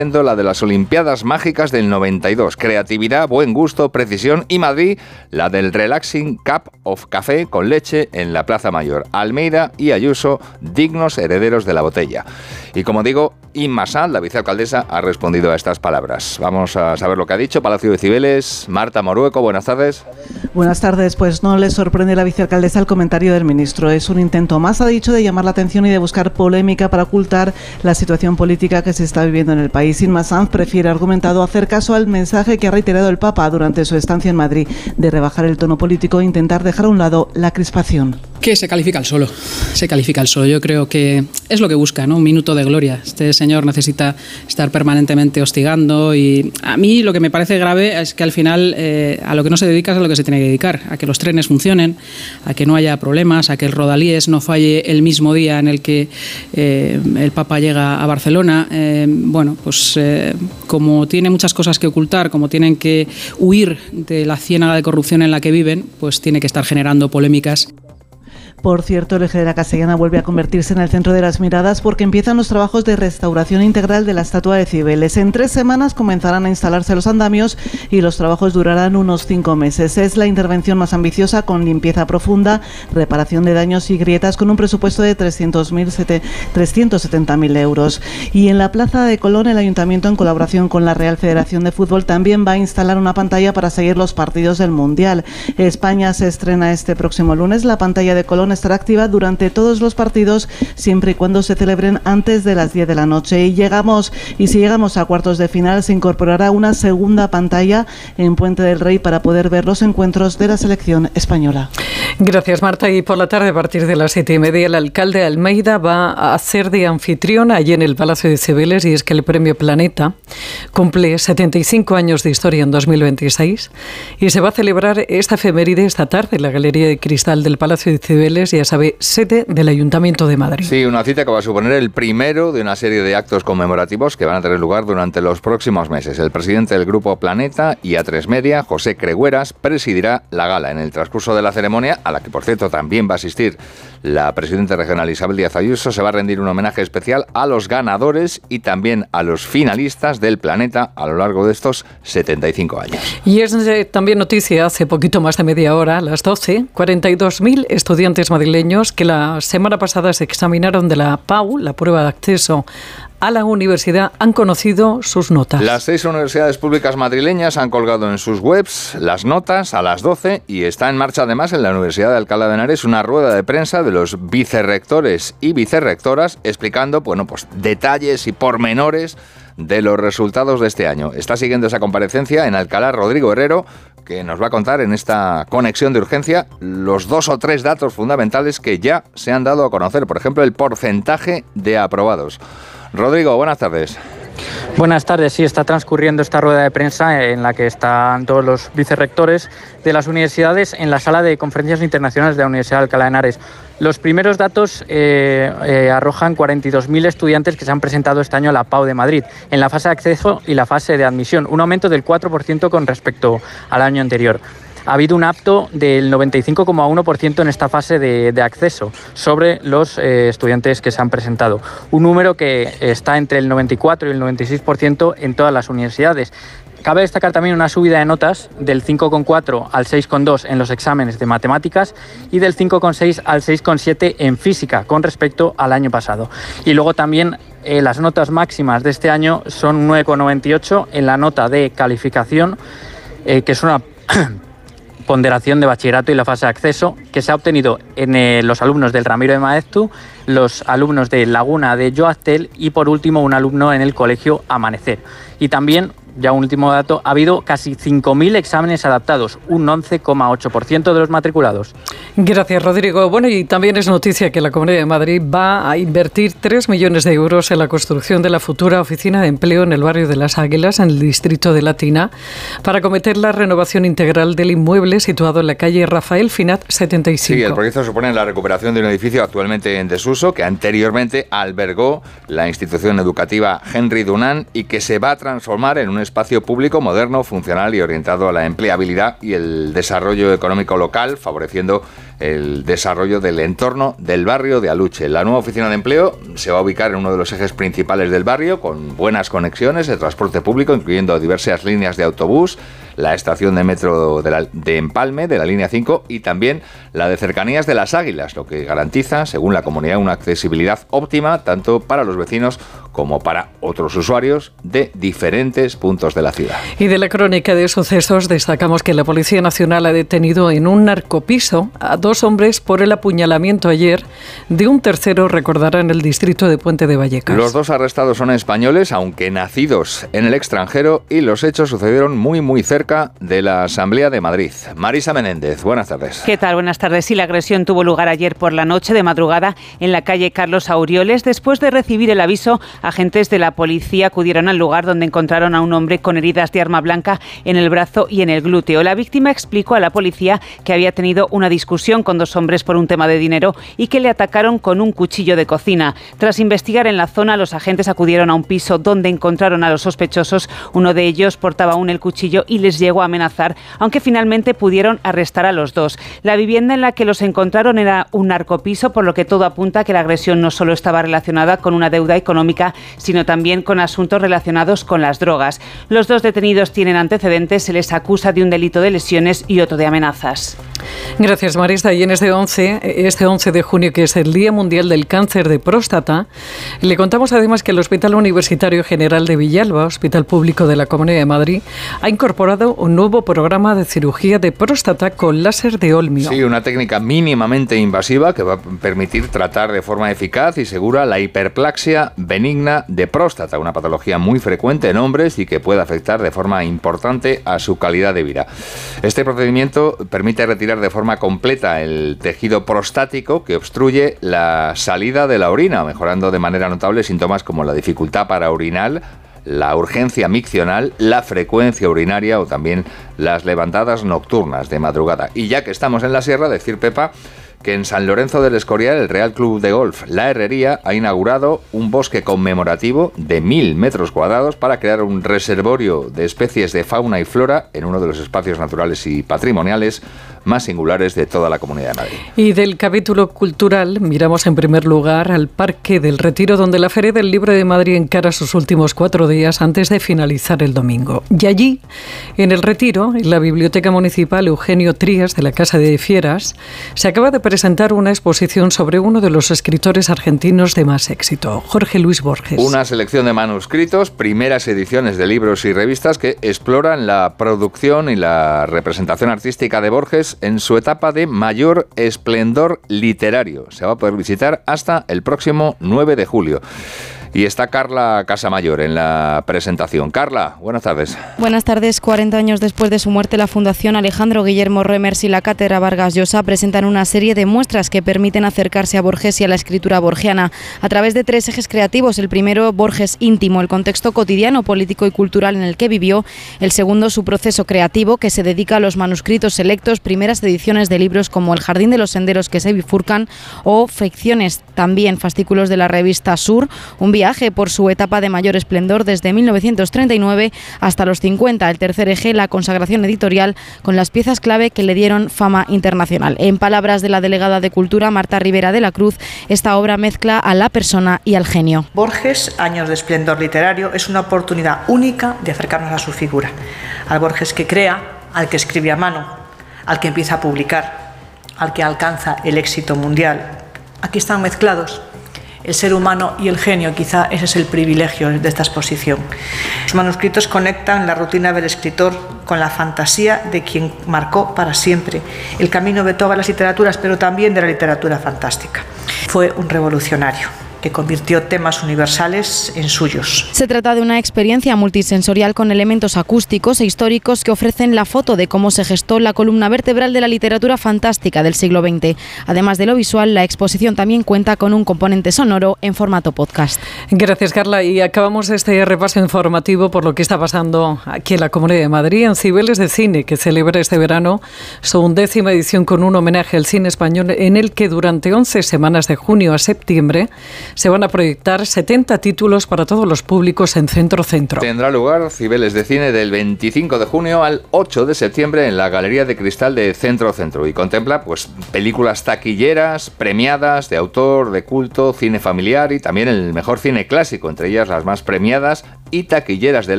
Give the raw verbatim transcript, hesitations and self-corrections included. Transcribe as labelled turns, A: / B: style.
A: la de las Olimpiadas Mágicas del noventa y dos. Creatividad, buen gusto, precisión. Y Madrid, la del Relaxing Cup of Café con leche en la Plaza Mayor. Almeida y Ayuso, dignos herederos de la botella. Y como digo, Inma Sanz, la vicealcaldesa, ha respondido a estas palabras. Vamos a saber lo que ha dicho Palacio de Cibeles. Marta Morueco, buenas tardes.
B: Buenas tardes. Pues no le sorprende a la vicealcaldesa el comentario del ministro. Es un intento más, ha dicho, de llamar la atención y de buscar polémica para ocultar la situación política que se está viviendo en el país. Inma Sanz prefiere, ha argumentado, hacer caso al mensaje que ha reiterado el Papa durante su estancia en Madrid, de rebajar el tono político e intentar dejar a un lado la crispación.
C: Que se califica el solo, se califica el solo. Yo creo que es lo que busca, ¿no? Un minuto de gloria. Este señor necesita estar permanentemente hostigando y a mí lo que me parece grave es que al final eh, a lo que no se dedica es a lo que se tiene que dedicar, a que los trenes funcionen, a que no haya problemas, a que el Rodalies no falle el mismo día en el que eh, el Papa llega a Barcelona. Eh, bueno, pues eh, como tiene muchas cosas que ocultar, como tienen que huir de la ciénaga de corrupción en la que viven, pues tiene que estar generando polémicas.
B: Por cierto, el eje de la Castellana vuelve a convertirse en el centro de las miradas porque empiezan los trabajos de restauración integral de la estatua de Cibeles. En tres semanas comenzarán a instalarse los andamios y los trabajos durarán unos cinco meses. Es la intervención más ambiciosa, con limpieza profunda, reparación de daños y grietas, con un presupuesto de trescientos setenta mil euros. Y en la Plaza de Colón, el Ayuntamiento, en colaboración con la Real Federación de Fútbol, también va a instalar una pantalla para seguir los partidos del Mundial. España se estrena este próximo lunes. La pantalla de Colón estará activa durante todos los partidos, siempre y cuando se celebren antes de las diez de la noche. Y llegamos y si llegamos a cuartos de final, se incorporará una segunda pantalla en Puente del Rey para poder ver los encuentros de la selección española.
D: Gracias, Marta. Y por la tarde, a partir de las siete y media, el alcalde de Almeida va a ser de anfitrión allí en el Palacio de Cibeles, y es que el Premio Planeta cumple setenta y cinco años de historia en dos mil veintiséis y se va a celebrar esta efeméride esta tarde en la Galería de Cristal del Palacio de Cibeles, ya sabe, sede del Ayuntamiento de Madrid.
A: Sí, una cita que va a suponer el primero de una serie de actos conmemorativos que van a tener lugar durante los próximos meses. El presidente del Grupo Planeta y A tres Media, José Cregueras, presidirá la gala. En el transcurso de la ceremonia, a la que por cierto también va a asistir la presidenta regional Isabel Díaz Ayuso, se va a rendir un homenaje especial a los ganadores y también a los finalistas del Planeta a lo largo de estos setenta y cinco años.
D: Y es eh, también noticia, hace poquito más de media hora, a las doce, cuarenta y dos mil estudiantes madrileños que la semana pasada se examinaron de la P A U, la prueba de acceso a la universidad, han conocido sus notas.
A: Las seis universidades públicas madrileñas han colgado en sus webs las notas a las doce y está en marcha además en la Universidad de Alcalá de Henares una rueda de prensa de los vicerrectores y vicerrectoras explicando, bueno, pues detalles y pormenores de los resultados de este año. Está siguiendo esa comparecencia en Alcalá Rodrigo Herrero, que nos va a contar en esta conexión de urgencia los dos o tres datos fundamentales que ya se han dado a conocer. Por ejemplo, el porcentaje de aprobados. Rodrigo, buenas tardes.
E: Buenas tardes. Sí, está transcurriendo esta rueda de prensa en la que están todos los vicerrectores de las universidades en la sala de conferencias internacionales de la Universidad de Alcalá de Henares. Los primeros datos eh, eh, arrojan cuarenta y dos mil estudiantes que se han presentado este año a la P A U de Madrid, en la fase de acceso y la fase de admisión, un aumento del cuatro por ciento con respecto al año anterior. Ha habido un apto del noventa y cinco coma uno por ciento en esta fase de, de acceso sobre los eh, estudiantes que se han presentado. Un número que está entre el noventa y cuatro y el noventa y seis por ciento en todas las universidades. Cabe destacar también una subida de notas del cinco coma cuatro al seis coma dos en los exámenes de matemáticas y del cinco coma seis al seis coma siete en física con respecto al año pasado. Y luego también eh, las notas máximas de este año son nueve coma noventa y ocho en la nota de calificación, eh, que es una ponderación de bachillerato y la fase de acceso, que se ha obtenido en eh, los alumnos del Ramiro de Maeztu, los alumnos de Laguna de Yoaztel y por último un alumno en el colegio Amanecer. Y también, ya un último dato, ha habido casi cinco mil exámenes adaptados, un once coma ocho por ciento de los matriculados.
D: Gracias, Rodrigo. Bueno, y también es noticia que la Comunidad de Madrid va a invertir tres millones de euros en la construcción de la futura oficina de empleo en el barrio de Las Águilas, en el distrito de Latina, para acometer la renovación integral del inmueble situado en la calle Rafael Finat setenta y cinco.
A: Sí, el proyecto supone la recuperación de un edificio actualmente en desuso desuso que anteriormente albergó la institución educativa Henry Dunant y que se va a transformar en un espacio público moderno, funcional y orientado a la empleabilidad y el desarrollo económico local, favoreciendo el desarrollo del entorno del barrio de Aluche. La nueva oficina de empleo se va a ubicar en uno de los ejes principales del barrio, con buenas conexiones de transporte público, incluyendo diversas líneas de autobús, la estación de metro de, la, de Empalme, de la línea cinco, y también la de cercanías de Las Águilas, lo que garantiza, según la comunidad, una accesibilidad óptima tanto para los vecinos como para otros usuarios de diferentes puntos de la ciudad.
D: Y de la crónica de sucesos destacamos que la Policía Nacional ha detenido en un narcopiso a dos hombres por el apuñalamiento ayer de un tercero, recordará, en el distrito de Puente de Vallecas.
A: Los dos arrestados son españoles, aunque nacidos en el extranjero, y los hechos sucedieron muy muy cerca de la Asamblea de Madrid. Marisa Menéndez, buenas tardes.
F: ¿Qué tal? Buenas tardes. Sí, la agresión tuvo lugar ayer por la noche de madrugada en la calle Carlos Aurioles. Después de recibir el aviso, agentes de la policía acudieron al lugar donde encontraron a un hombre con heridas de arma blanca en el brazo y en el glúteo. La víctima explicó a la policía que había tenido una discusión con dos hombres por un tema de dinero y que le atacaron con un cuchillo de cocina. Tras investigar en la zona, los agentes acudieron a un piso donde encontraron a los sospechosos. Uno de ellos portaba aún el cuchillo y les llegó a amenazar, aunque finalmente pudieron arrestar a los dos. La vivienda en la que los encontraron era un narcopiso, por lo que todo apunta a que la agresión no solo estaba relacionada con una deuda económica, sino también con asuntos relacionados con las drogas. Los dos detenidos tienen antecedentes, se les acusa de un delito de lesiones y otro de amenazas.
D: Gracias, Marisa. Y en este once, este once de junio, que es el Día Mundial del Cáncer de Próstata, le contamos además que el Hospital Universitario General de Villalba, hospital público de la Comunidad de Madrid, ha incorporado un nuevo programa de cirugía de próstata con láser de olmio.
A: Sí, una técnica mínimamente invasiva que va a permitir tratar de forma eficaz y segura la hiperplasia benigna de próstata, una patología muy frecuente en hombres y que puede afectar de forma importante a su calidad de vida. Este procedimiento permite retirar de forma completa el tejido prostático que obstruye la salida de la orina, mejorando de manera notable síntomas como la dificultad para orinar, la urgencia miccional, la frecuencia urinaria o también las levantadas nocturnas de madrugada. Y ya que estamos en la sierra, decir, Pepa, que en San Lorenzo del Escorial el Real Club de Golf La Herrería ha inaugurado un bosque conmemorativo de mil metros cuadrados para crear un reservorio de especies de fauna y flora en uno de los espacios naturales y patrimoniales más singulares de toda la Comunidad de Madrid.
D: Y del capítulo cultural miramos en primer lugar al Parque del Retiro, donde la Feria del Libro de Madrid encara sus últimos cuatro días antes de finalizar el domingo. Y allí, en el Retiro, en la Biblioteca Municipal Eugenio Trías de la Casa de Fieras, se acaba de presentar una exposición sobre uno de los escritores argentinos de más éxito, Jorge Luis Borges.
A: Una selección de manuscritos, primeras ediciones de libros y revistas que exploran la producción y la representación artística de Borges en su etapa de mayor esplendor literario. Se va a poder visitar hasta el próximo nueve de julio. Y está Carla Casamayor en la presentación. Carla, buenas tardes.
G: Buenas tardes. cuarenta años después de su muerte, la Fundación Alejandro Guillermo Remers y la Cátedra Vargas Llosa presentan una serie de muestras que permiten acercarse a Borges y a la escritura borgiana a través de tres ejes creativos. El primero, Borges íntimo, el contexto cotidiano, político y cultural en el que vivió. El segundo, su proceso creativo, que se dedica a los manuscritos selectos, primeras ediciones de libros como El Jardín de los Senderos que se bifurcan o Fricciones, también fascículos de la revista Sur, un viaje por su etapa de mayor esplendor desde mil novecientos treinta y nueve hasta los cincuenta. El tercer eje, la consagración editorial con las piezas clave que le dieron fama internacional. En palabras de la delegada de Cultura, Marta Rivera de la Cruz, esta obra mezcla a la persona y al genio.
H: Borges, años de esplendor literario, es una oportunidad única de acercarnos a su figura. Al Borges que crea, al que escribe a mano, al que empieza a publicar, al que alcanza el éxito mundial. Aquí están mezclados el ser humano y el genio, quizá ese es el privilegio de esta exposición. Los manuscritos conectan la rutina del escritor con la fantasía de quien marcó para siempre el camino de todas las literaturas, pero también de la literatura fantástica. Fue un revolucionario. que convirtió temas universales en suyos.
G: Se trata de una experiencia multisensorial con elementos acústicos e históricos que ofrecen la foto de cómo se gestó la columna vertebral de la literatura fantástica del siglo veinte. Además de lo visual, la exposición también cuenta con un componente sonoro en formato podcast.
D: Gracias, Carla. Y acabamos este repaso informativo por lo que está pasando aquí en la Comunidad de Madrid, en Cibeles de Cine, que celebra este verano su undécima edición con un homenaje al cine español, en el que durante once semanas de junio a septiembre se van a proyectar setenta títulos para todos los públicos en centro-centro.
A: Tendrá lugar Cibeles de Cine del veinticinco de junio al ocho de septiembre en la Galería de Cristal de Centro-Centro y contempla pues películas taquilleras, premiadas, de autor, de culto, cine familiar y también el mejor cine clásico, entre ellas las más premiadas y taquilleras del